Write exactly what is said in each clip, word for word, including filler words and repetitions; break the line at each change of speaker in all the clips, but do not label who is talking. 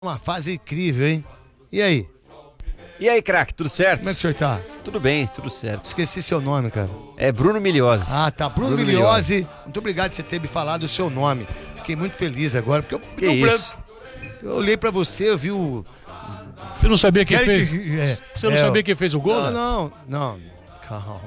Uma fase incrível, hein? E aí?
E aí, craque, tudo certo?
Como é que o senhor tá?
Tudo bem, tudo certo.
Esqueci seu nome, cara.
É Bruno Migliozzi.
Ah, tá. Bruno, Bruno Migliozzi. Migliozzi. Muito obrigado por você ter me falado o seu nome. Fiquei muito feliz agora, porque eu...
Que isso?
Eu olhei pra você, eu vi o...
Você não sabia quem
Quero
fez?
te... é,
você não
é,
sabia quem fez o gol?
Não, não, não. Calma.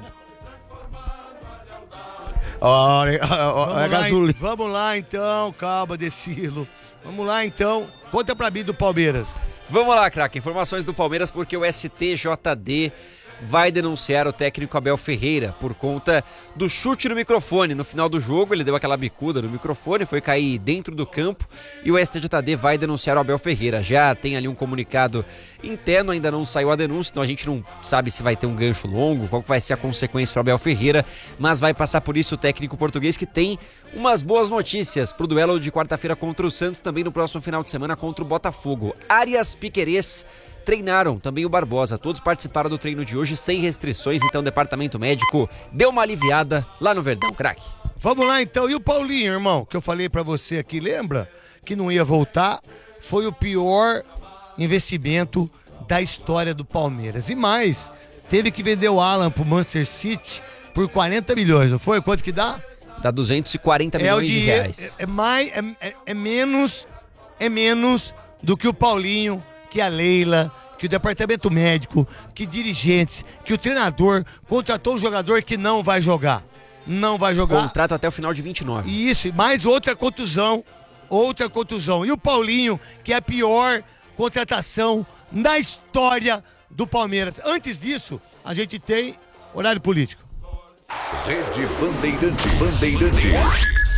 Olha, a gasolina. Vamos lá, então, calma, Decilo. Vamos lá, então. Conta pra mim do Palmeiras.
Vamos lá, craque. Informações do Palmeiras, porque o S T J D vai denunciar o técnico Abel Ferreira por conta do chute no microfone. No final do jogo, ele deu aquela bicuda no microfone, foi cair dentro do campo e o S T J D vai denunciar o Abel Ferreira. Já tem ali um comunicado interno, ainda não saiu a denúncia, então a gente não sabe se vai ter um gancho longo, qual vai ser a consequência para o Abel Ferreira, mas vai passar por isso o técnico português, que tem umas boas notícias para o duelo de quarta-feira contra o Santos, também no próximo final de semana contra o Botafogo. Arias Piquerez treinaram, também o Barbosa, todos participaram do treino de hoje sem restrições, então o departamento médico deu uma aliviada lá no Verdão, craque.
Vamos lá então, e o Paulinho, irmão, que eu falei pra você aqui, lembra? Que não ia voltar, foi o pior investimento da história do Palmeiras. E mais, teve que vender o Alan pro Manchester City por quarenta milhões, não foi? Quanto que dá?
Dá duzentos e quarenta milhões
é
de
dinheiro,
reais.
É, é, mais, é, é, é menos, é menos do que o Paulinho, que a Leila, que o departamento médico, que dirigentes, que o treinador contratou um jogador que não vai jogar. Não vai jogar.
Contrato até o final de vinte e nove.
Isso, mais outra contusão, outra contusão. E o Paulinho, que é a pior contratação na história do Palmeiras. Antes disso, a gente tem horário político.
Rede Bandeirantes. Bandeirantes.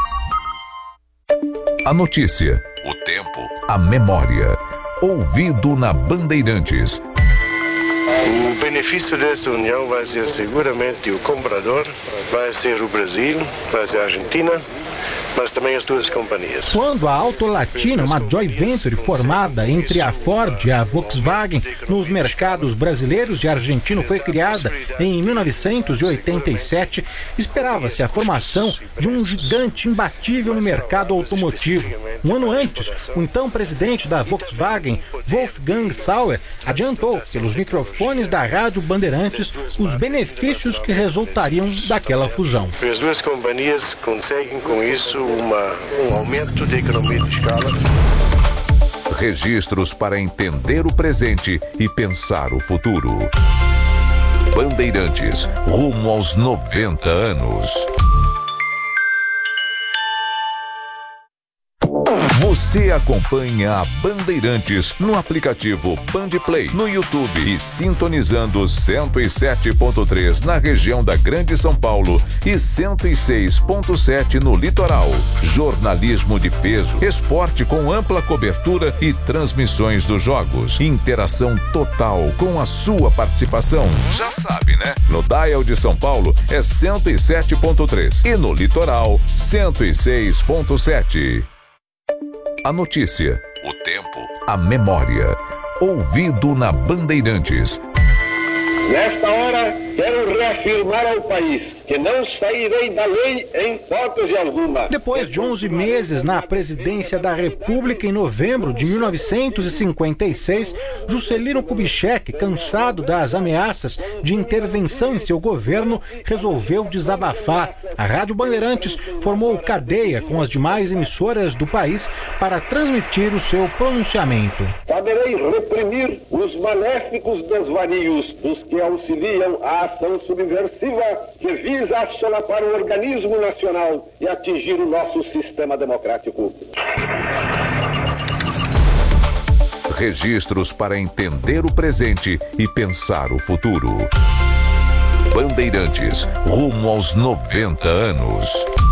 A notícia, o tempo, a memória. Ouvido na Bandeirantes.
O benefício dessa união vai ser seguramente o comprador, vai ser o Brasil, vai ser a Argentina, mas também as duas companhias.
Quando a Auto Latina, uma joint venture formada entre a Ford e a Volkswagen nos mercados brasileiros e argentino, foi criada em mil novecentos e oitenta e sete, esperava-se a formação de um gigante imbatível no mercado automotivo. Um ano antes, o então presidente da Volkswagen, Wolfgang Sauer, adiantou pelos microfones da Rádio Bandeirantes os benefícios que resultariam daquela fusão.
As duas companhias conseguem com isso uma, um aumento de economia de escala.
Registros para entender o presente e pensar o futuro. Bandeirantes, rumo aos noventa anos. Você acompanha a Bandeirantes no aplicativo Bandplay, no YouTube e sintonizando cento e sete ponto três na região da Grande São Paulo e cento e seis ponto sete no litoral. Jornalismo de peso, esporte com ampla cobertura e transmissões dos jogos. Interação total com a sua participação. Já sabe, né? No dial de São Paulo é cento e sete ponto três e no litoral cento e seis ponto sete. A notícia, o tempo, a memória. Ouvido na Bandeirantes.
Nesta hora, quero reafirmar ao país que não sairei da lei em hipótese alguma.
Depois de onze meses na presidência da República, em novembro de mil novecentos e cinquenta e seis, Juscelino Kubitschek, cansado das ameaças de intervenção em seu governo, resolveu desabafar. A Rádio Bandeirantes formou cadeia com as demais emissoras do país para transmitir o seu pronunciamento.
Saberei reprimir os maléficos desvarios dos que auxiliam a ação subversiva que visa solapar o organismo nacional e atingir o nosso sistema democrático.
Registros para entender o presente e pensar o futuro. Bandeirantes, rumo aos noventa anos.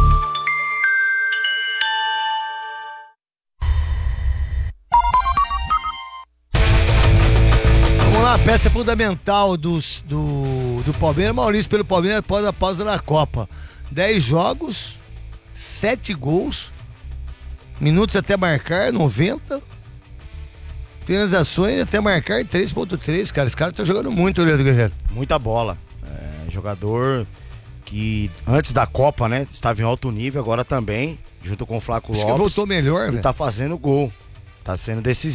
A peça fundamental dos, do, do Palmeiras, Maurício, pelo Palmeiras após a pausa da Copa. dez jogos, sete gols, minutos até marcar, noventa. Finalizações até marcar, três ponto três, cara. Esse cara tá jogando muito, Leandro Guerreiro.
Muita bola. É, jogador que antes da Copa, né, estava em alto nível, agora também, junto com o Flaco Lopes.
Acho que voltou melhor,
ele
velho.
tá fazendo gol. Tá sendo decisivo.